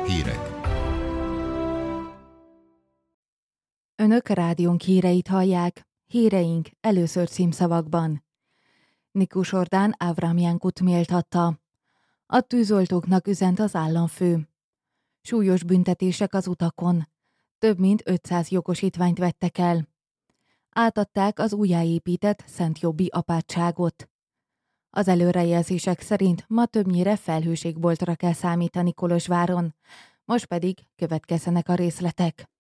Hírek. Önök rádiónk híreit hallják. Híreink először címszavakban. Nikus Ordán Avramjánkut méltatta. A tűzoltóknak üzent az államfő. Súlyos büntetések az utakon. Több mint 500 jogosítványt vettek el. Átadták az újjáépített Szent Jobbi apátságot. Az előrejelzések szerint ma többnyire felhőségboltra kell számítani Kolozsváron. Most pedig következzenek a részletek.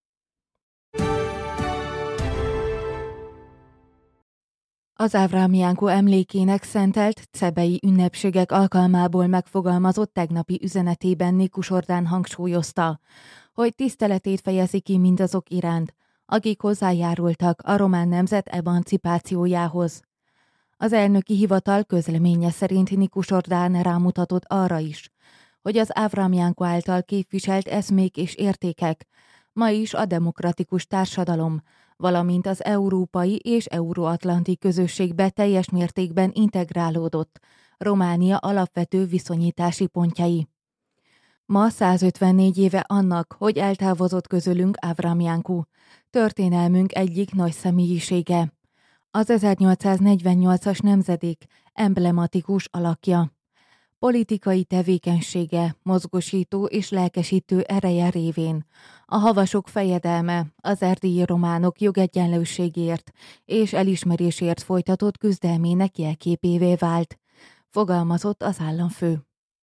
Az Avramjánku emlékének szentelt cebei ünnepségek alkalmából megfogalmazott tegnapi üzenetében Nikus Ordán hangsúlyozta, hogy tiszteletét fejezi ki mindazok iránt, akik hozzájárultak a román nemzet emancipációjához. Az elnöki hivatal közleménye szerint Nikus Ordán rámutatott arra is, hogy az Avramjánku által képviselt eszmék és értékek ma is a demokratikus társadalom, valamint az európai és euróatlanti közösségbe teljes mértékben integrálódott Románia alapvető viszonyítási pontjai. Ma 154 éve annak, hogy eltávozott közülünk Avramjánku, történelmünk egyik nagy személyisége. Az 1848-as nemzedék emblematikus alakja. Politikai tevékenysége, mozgósító és lelkesítő ereje révén a havasok fejedelme, az erdélyi románok jogegyenlőségért és elismerésért folytatott küzdelmének jelképévé vált, fogalmazott az államfő.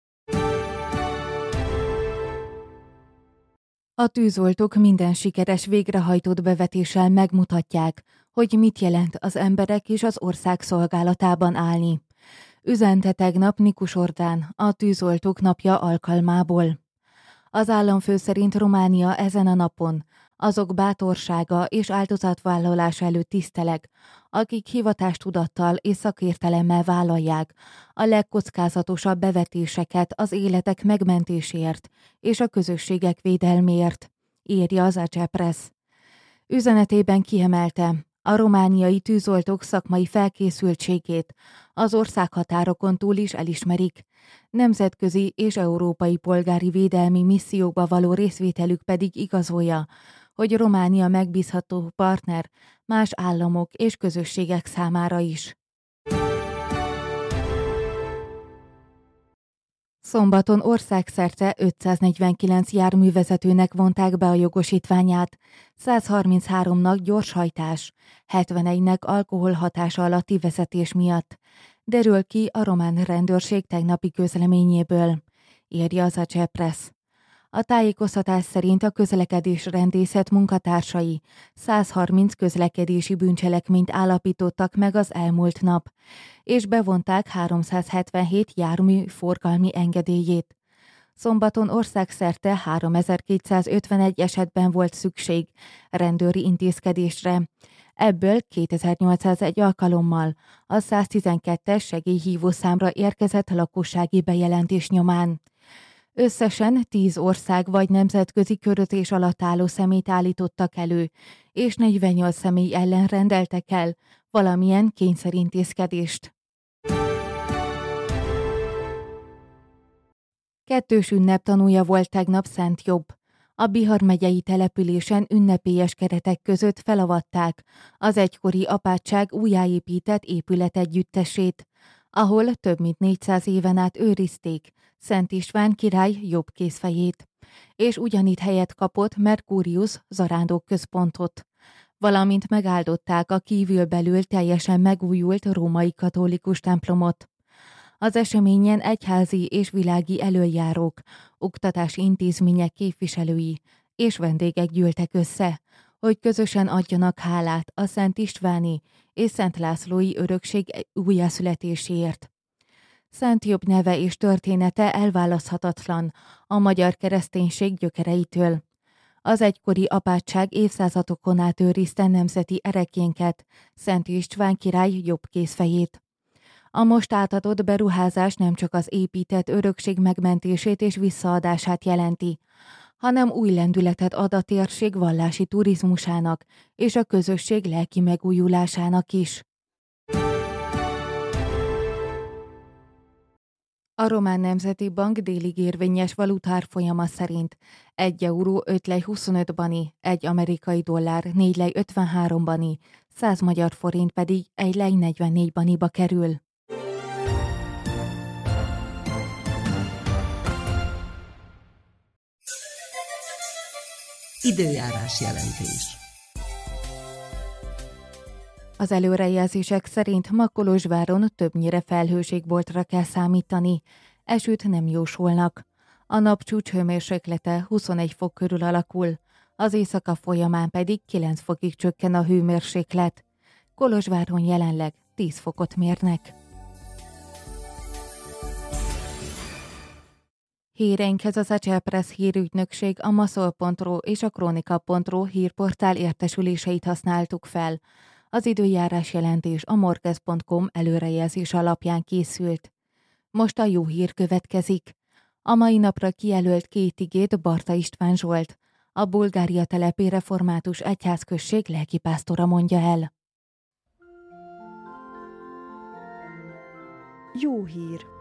A tűzoltók minden sikeres végrehajtott bevetéssel megmutatják, hogy mit jelent az emberek és az ország szolgálatában állni. Üzente tegnap Nikus Ordán a tűzoltók napja alkalmából. Az államfő szerint Románia ezen a napon azok bátorsága és áldozatvállalása előtt tiszteleg, akik hivatástudattal és szakértelemmel vállalják a legkockázatosabb bevetéseket az életek megmentéséért és a közösségek védelméért, írja az ACE Press. Üzenetében kiemelte, a romániai tűzoltók szakmai felkészültségét az országhatárokon túl is elismerik, nemzetközi és európai polgári védelmi missziókba való részvételük pedig igazolja, hogy Románia megbízható partner más államok és közösségek számára is. Szombaton országszerte 549 járművezetőnek vonták be a jogosítványát, 133-nak gyorshajtás, 71-nek alkoholhatása alatti vezetés miatt, derül ki a román rendőrség tegnapi közleményéből, írja az ACE Press. A tájékoztatás szerint a közlekedésrendészet munkatársai 130 közlekedési bűncselekményt állapítottak meg az elmúlt nap, és bevonták 377 jármű forgalmi engedélyét. Szombaton országszerte 3251 esetben volt szükség rendőri intézkedésre, ebből 2801 alkalommal a 112-es segélyhívószámra érkezett lakossági bejelentés nyomán. Összesen 10 ország vagy nemzetközi körözés alatt álló személyt állítottak elő, és 48 személy ellen rendeltek el valamilyen kényszerintézkedést. Kettős ünnep tanúja volt tegnap Szent Jobb. A Bihar megyei településen ünnepélyes keretek között felavatták az egykori apátság újjáépített épületegyüttesét, ahol több mint 400 éven át őrizték Szent István király jobb kézfejét, és ugyanitt helyet kapott Mercurius zarándok-központot, valamint megáldották a kívülbelül teljesen megújult római katolikus templomot. Az eseményen egyházi és világi elöljárók, oktatási intézmények képviselői és vendégek gyűltek össze, hogy közösen adjanak hálát a Szent Istváni és Szent Lászlói örökség újjászületéséért. Szent Jobb neve és története elválaszthatatlan a magyar kereszténység gyökereitől. Az egykori apátság évszázadokon át őrizte nemzeti erekjénket, Szent István király jobb kézfejét. A most átadott beruházás nem csak az épített örökség megmentését és visszaadását jelenti, hanem új lendületet ad a térség vallási turizmusának és a közösség lelki megújulásának is. A Román Nemzeti Bank délig érvényes valutárfolyama szerint 1 euró 5 lej 25 bani, 1 amerikai dollár 4 lej 53 bani, 100 magyar forint pedig 1 lej 44 baniba kerül. Időjárás jelentés. Az előrejelzések szerint ma Kolozsváron többnyire felhőségboltra kell számítani, esőt nem jósolnak. A nap csúcshőmérséklete 21 fok körül alakul, az éjszaka folyamán pedig 9 fokig csökken a hőmérséklet. Kolozsváron jelenleg 10 fokot mérnek. Híreinkhez az Acel Press hírügynökség, a maszol.ro és a kronika.ro hírportál értesüléseit használtuk fel. Az időjárás jelentés a morkez.com előrejelzés alapján készült. Most a jó hír következik. A mai napra kijelölt 2 igét Barta István Zsolt, a Bulgária telepi református egyházközség lelkipásztora mondja el. Jó hír!